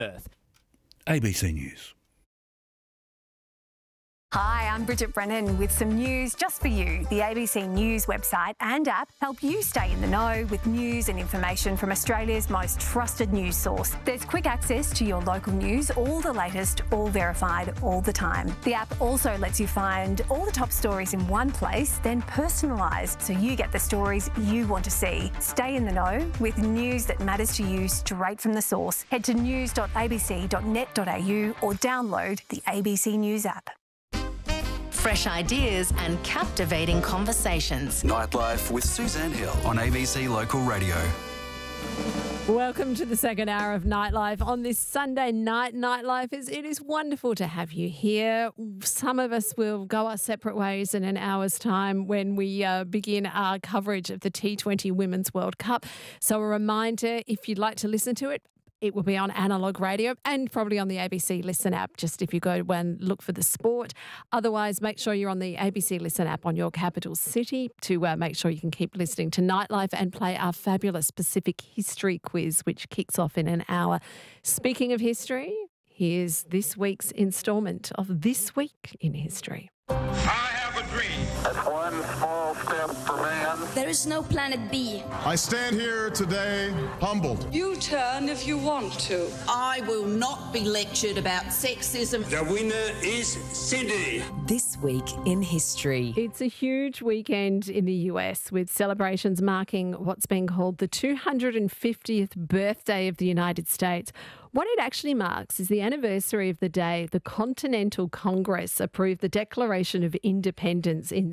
Earth. ABC News. Hi, I'm Bridget Brennan with some news just for you. The ABC News website and app help you stay in the know with news and information from Australia's most trusted news source. There's quick access to your local news, all the latest, all verified, all the time. The app also lets you find all the top stories in one place, then personalised so you get the stories you want to see. Stay in the know with news that matters to you straight from the source. Head to news.abc.net.au or download the ABC News app. Fresh ideas and captivating conversations. Nightlife with Suzanne Hill on ABC Local Radio. Welcome to the second hour of Nightlife on this Sunday night. Nightlife it is wonderful to have you here. Some of us will go our separate ways in an hour's time when we begin our coverage of the T20 Women's World Cup. So a reminder, if you'd like to listen to it, it will be on analogue radio and probably on the ABC Listen app, just if you go and look for the sport. Otherwise, make sure you're on the ABC Listen app on your capital city to make sure you can keep listening to Nightlife and play our fabulous Pacific History quiz, which kicks off in an hour. Speaking of history, here's this week's instalment of This Week in History. I have a dream. That's one small step for man. There is no planet B. I stand here today humbled. You turn if you want to. I will not be lectured about sexism. The winner is Cindy. This Week in History. It's a huge weekend in the US with celebrations marking what's being called the 250th birthday of the United States. What it actually marks is the anniversary of the day the Continental Congress approved the Declaration of Independence in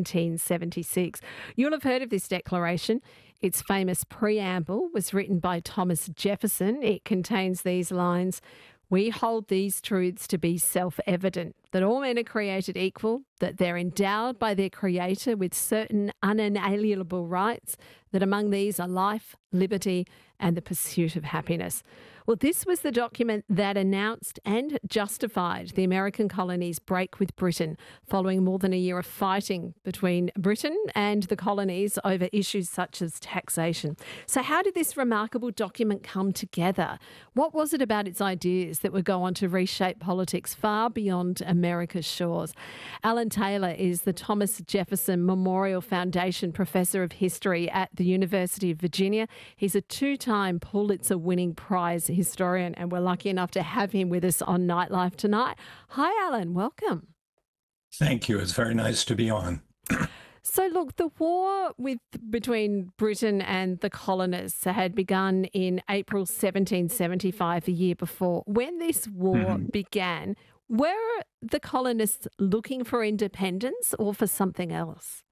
1776. You'll have heard of this declaration. Its famous preamble was written by Thomas Jefferson. It contains these lines: "We hold these truths to be self-evident, that all men are created equal, that they're endowed by their Creator with certain unalienable rights, that among these are life, liberty, and the pursuit of happiness." Well, this was the document that announced and justified the American colonies' break with Britain following more than a year of fighting between Britain and the colonies over issues such as taxation. So how did this remarkable document come together? What was it about its ideas that would go on to reshape politics far beyond America's shores? Alan Taylor is the Thomas Jefferson Memorial Foundation Professor of History at the University of Virginia. He's a two-time Pulitzer-winning prize historian, and we're lucky enough to have him with us on Nightlife tonight. Hi, Alan. Welcome. Thank you. It's very nice to be on. So, look, the war between Britain and the colonists had begun in April 1775, the year before. When this war began, were the colonists looking for independence or for something else?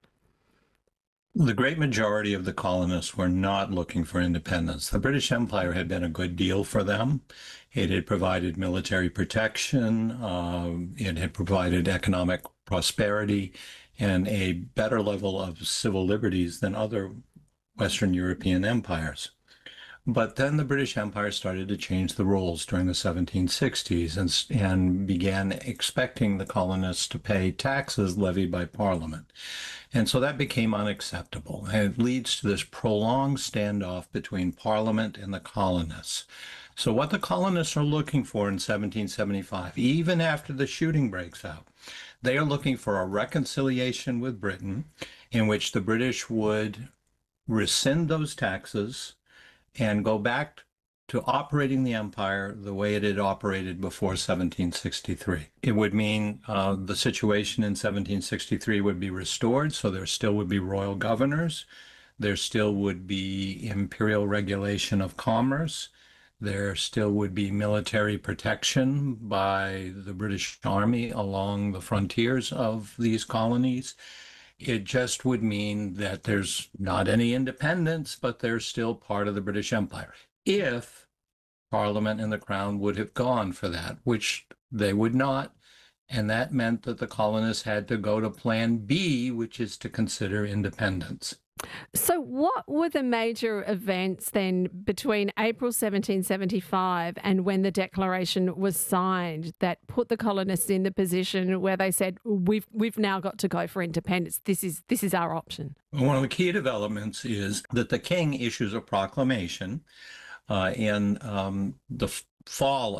The great majority of the colonists were not looking for independence. The British Empire had been a good deal for them. It had provided military protection, it had provided economic prosperity, and a better level of civil liberties than other Western European empires. But then the British Empire started to change the rules during the 1760s and began expecting the colonists to pay taxes levied by Parliament. And so that became unacceptable. And it leads to this prolonged standoff between Parliament and the colonists. So what the colonists are looking for in 1775, even after the shooting breaks out, they are looking for a reconciliation with Britain in which the British would rescind those taxes and go back to operating the empire the way it had operated before 1763. It would mean the situation in 1763 would be restored, so there still would be royal governors, there still would be imperial regulation of commerce, there still would be military protection by the British Army along the frontiers of these colonies. It just would mean that there's not any independence, but they're still part of the British Empire. If Parliament and the Crown would have gone for that, which they would not, and that meant that the colonists had to go to Plan B, which is to consider independence. So what were the major events then between April 1775 and when the declaration was signed that put the colonists in the position where they said, we've now got to go for independence. This is our option? One of the key developments is that the king issues a proclamation in the fall